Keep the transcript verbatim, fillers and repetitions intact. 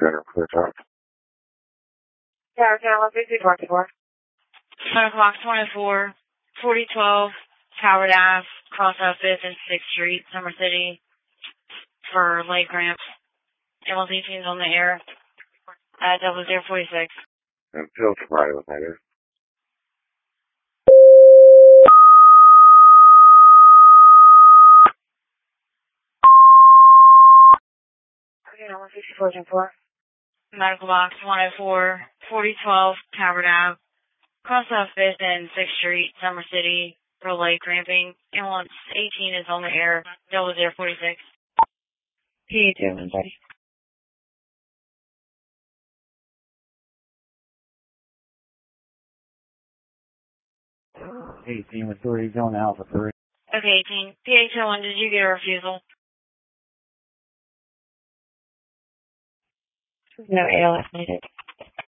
Center, clear talk. Tower Tower one fifty twenty-four. Ten o'clock, twenty-four, forty twelve, Howard Ave, cross out fifth and sixth Street, Summer City, for lake ramp. Ambulance eighteen is on the air at double zero forty six. And Phil tomorrow, later. Okay, one sixty-four ten four. Medical box one oh four, forty twelve, Howard Ave, cross out fifth and sixth Street, Summer City, for lake ramping. Ambulance eighteen is on the air, double zero forty six. P two, I'm sorry. eighteen with three, going Alpha three. Okay, eighteen. P H O one, did you get a refusal? No A L S needed.